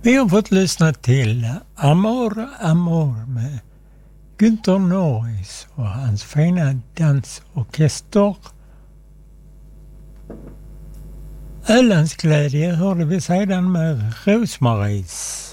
Vi har fått lyssna till Amor, Amor med Günther Norris och hans fina dansorkester. Ölandsglädje hörde vi sedan med Rosmaries.